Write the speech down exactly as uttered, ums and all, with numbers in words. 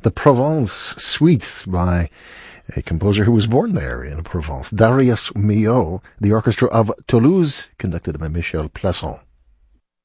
the Provence Suite by a composer who was born there in Provence, Darius Milhaud, the orchestra of Toulouse, conducted by Michel Plasson.